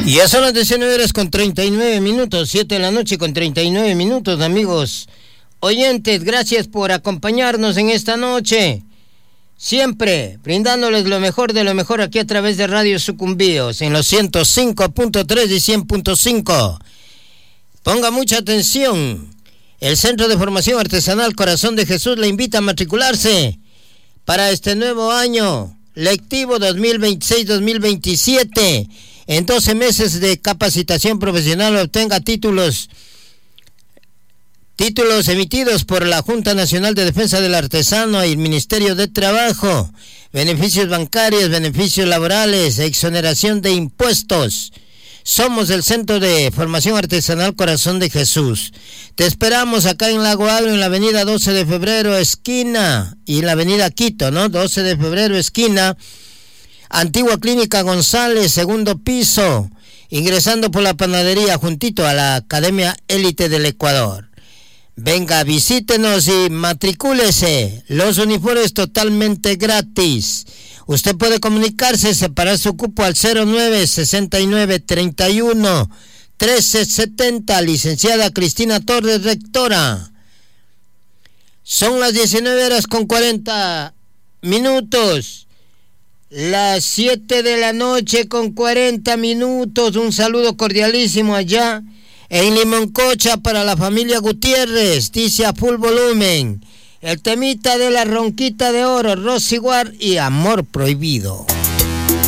Y ya son las 19:39, 7 de la noche con 39 minutos, amigos oyentes. Gracias por acompañarnos en esta noche. Siempre brindándoles lo mejor de lo mejor aquí a través de Radio Sucumbíos en los 105.3 y 100.5. Ponga mucha atención. El Centro de Formación Artesanal Corazón de Jesús le invita a matricularse para este nuevo año lectivo 2026-2027. En 12 meses de capacitación profesional obtenga títulos emitidos por la Junta Nacional de Defensa del Artesano y el Ministerio de Trabajo, beneficios bancarios, beneficios laborales, exoneración de impuestos. Somos el Centro de Formación Artesanal Corazón de Jesús. Te esperamos acá en Lago Agrio, en la avenida 12 de febrero, esquina, y en la avenida Quito, ¿no? 12 de febrero, esquina, Antigua Clínica González, segundo piso, ingresando por la panadería, juntito a la Academia Élite del Ecuador. Venga, visítenos y matricúlese. Los uniformes totalmente gratis. Usted puede comunicarse, separar su cupo al 09-69-31-1370. Licenciada Cristina Torres, rectora. Son las 19:40. Las 7 de la noche con 40 minutos. Un saludo cordialísimo allá en Limoncocha para la familia Gutiérrez, dice a full volumen. El temita de la ronquita de oro, Rosy War y Amor Prohibido.